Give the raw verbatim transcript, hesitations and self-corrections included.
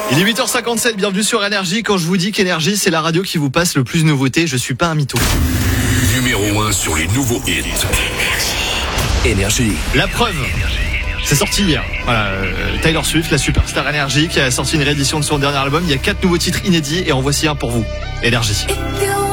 Il est huit heures cinquante-sept, bienvenue sur Énergie. Quand je vous dis qu'Énergie, c'est la radio qui vous passe le plus de nouveautés, je suis pas un mytho. Numéro un sur les nouveaux hits. Énergie. La preuve, c'est sorti hier. Voilà, euh, Taylor Swift, la superstar Énergie, qui a sorti une réédition de son dernier album. Il y a quatre nouveaux titres inédits et en voici un pour vous. Énergie. If you